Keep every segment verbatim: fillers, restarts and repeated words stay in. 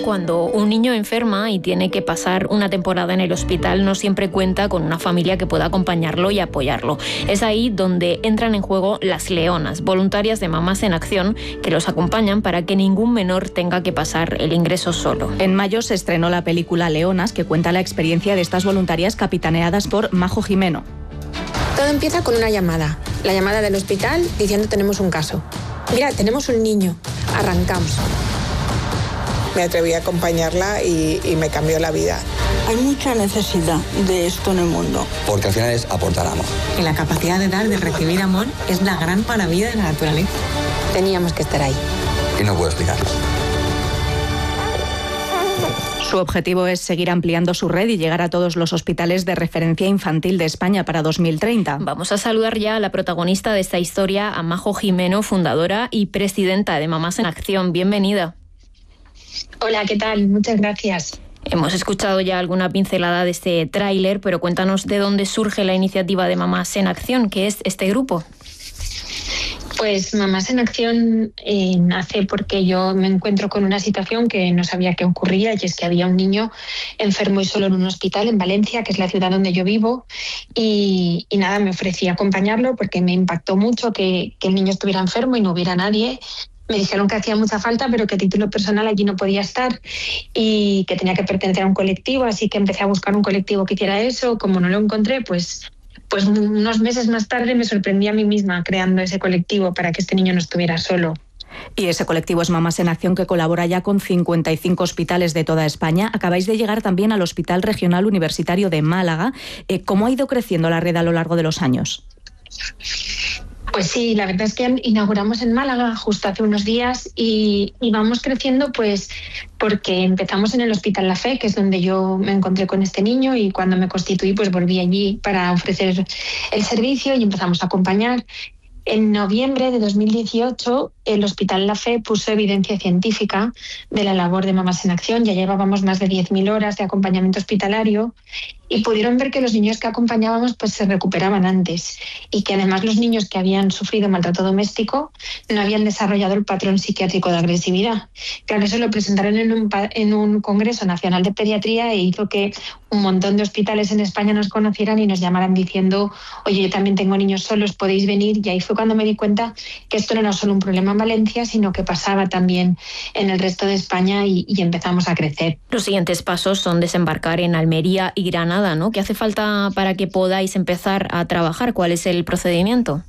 Cuando un niño enferma y tiene que pasar una temporada en el hospital, no siempre cuenta con una familia que pueda acompañarlo y apoyarlo. Es ahí donde entran en juego las Leonas, voluntarias de Mamás en Acción, que los acompañan para que ningún menor tenga que pasar el ingreso solo. En mayo se estrenó la película Leonas, que cuenta la experiencia de estas voluntarias capitaneadas por Majo Jimeno. Todo empieza con una llamada, la llamada del hospital diciendo tenemos un caso. Mira, tenemos un niño, arrancamos. Me atreví a acompañarla y, y me cambió la vida. Hay mucha necesidad de esto en el mundo. Porque al final es aportar amor. Y la capacidad de dar, de recibir amor, es la gran maravilla de la naturaleza. Teníamos que estar ahí. Y no puedo explicarlo. Su objetivo es seguir ampliando su red y llegar a todos los hospitales de referencia infantil de España para dos mil treinta. Vamos a saludar ya a la protagonista de esta historia, a Majo Jimeno, fundadora y presidenta de Mamás en Acción. Bienvenida. Hola, ¿qué tal? Muchas gracias. Hemos escuchado ya alguna pincelada de este tráiler, pero cuéntanos de dónde surge la iniciativa de Mamás en Acción, que es este grupo. Pues Mamás en Acción eh, nace porque yo me encuentro con una situación que no sabía qué ocurría, y es que había un niño enfermo y solo en un hospital en Valencia, que es la ciudad donde yo vivo, y, y nada, me ofrecí a acompañarlo porque me impactó mucho que, que el niño estuviera enfermo y no hubiera nadie. Me dijeron que hacía mucha falta, pero que a título personal allí no podía estar y que tenía que pertenecer a un colectivo, así que empecé a buscar un colectivo que hiciera eso. Como no lo encontré, pues, pues unos meses más tarde me sorprendí a mí misma creando ese colectivo para que este niño no estuviera solo. Y ese colectivo es Mamás en Acción, que colabora ya con cincuenta y cinco hospitales de toda España. Acabáis de llegar también al Hospital Regional Universitario de Málaga. ¿Cómo ha ido creciendo la red a lo largo de los años? Pues sí, la verdad es que inauguramos en Málaga justo hace unos días y, y vamos creciendo pues porque empezamos en el Hospital La Fe, que es donde yo me encontré con este niño, y cuando me constituí pues volví allí para ofrecer el servicio y empezamos a acompañar. En noviembre de dos mil dieciocho, el Hospital La Fe puso evidencia científica de la labor de Mamás en Acción. Ya llevábamos más de diez mil horas de acompañamiento hospitalario y pudieron ver que los niños que acompañábamos pues se recuperaban antes, y que además los niños que habían sufrido maltrato doméstico no habían desarrollado el patrón psiquiátrico de agresividad. Claro, eso lo presentaron en un, en un Congreso Nacional de Pediatría e hizo que un montón de hospitales en España nos conocieran y nos llamaran diciendo: oye, yo también tengo niños solos, podéis venir. Y ahí fue cuando me di cuenta que esto no era solo un problema en Valencia, sino que pasaba también en el resto de España, y, y empezamos a crecer. Los siguientes pasos son desembarcar en Almería y Granada, ¿no? ¿Qué hace falta para que podáis empezar a trabajar? ¿Cuál es el procedimiento?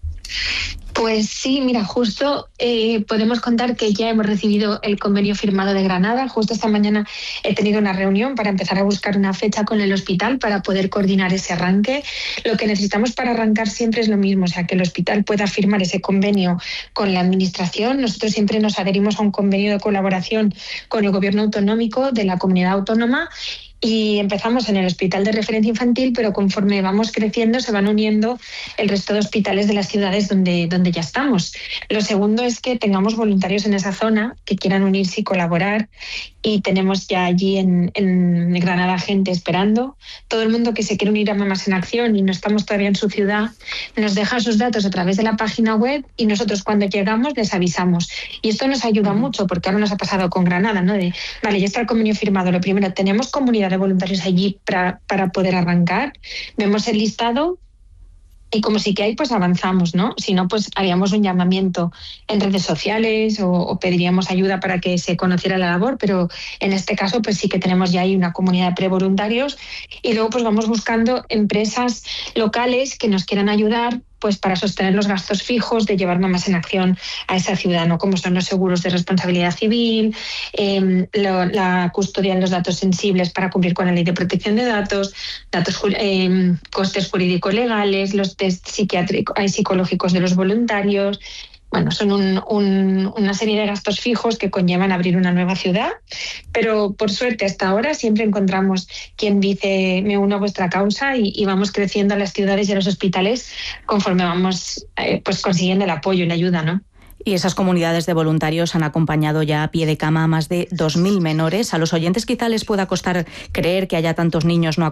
Pues sí, mira, justo eh, podemos contar que ya hemos recibido el convenio firmado de Granada. Justo esta mañana he tenido una reunión para empezar a buscar una fecha con el hospital para poder coordinar ese arranque. Lo que necesitamos para arrancar siempre es lo mismo, o sea, que el hospital pueda firmar ese convenio con la administración. Nosotros siempre nos adherimos a un convenio de colaboración con el gobierno autonómico de la comunidad autónoma. Y empezamos en el Hospital de Referencia Infantil, pero conforme vamos creciendo se van uniendo el resto de hospitales de las ciudades donde, donde ya estamos. Lo segundo es que tengamos voluntarios en esa zona que quieran unirse y colaborar, y tenemos ya allí en, en Granada gente esperando. Todo el mundo que se quiere unir a Mamás en Acción y no estamos todavía en su ciudad nos deja sus datos a través de la página web, y nosotros cuando llegamos les avisamos. Y esto nos ayuda mucho porque ahora nos ha pasado con Granada, ¿no? De, vale, ya está el convenio firmado. Lo primero, tenemos comunidad de voluntarios allí para, para poder arrancar. Vemos el listado y como sí que hay, pues avanzamos, ¿no? Si no, pues haríamos un llamamiento en redes sociales o, o pediríamos ayuda para que se conociera la labor, pero en este caso pues sí que tenemos ya ahí una comunidad de prevoluntarios, y luego pues vamos buscando empresas locales que nos quieran ayudar pues para sostener los gastos fijos de llevar Mamás en Acción a esa ciudad, ¿no? Como son los seguros de responsabilidad civil, eh, lo, la custodia de los datos sensibles para cumplir con la ley de protección de datos, datos eh, costes jurídico-legales, los test psiquiátricos y psicológicos de los voluntarios. Bueno, son un, un, una serie de gastos fijos que conllevan abrir una nueva ciudad, pero por suerte hasta ahora siempre encontramos quien dice me uno a vuestra causa, y, y vamos creciendo a las ciudades y a los hospitales conforme vamos eh, pues consiguiendo el apoyo y la ayuda, ¿no? Y esas comunidades de voluntarios han acompañado ya a pie de cama a más de dos mil menores. A los oyentes quizá les pueda costar creer que haya tantos niños no acompañados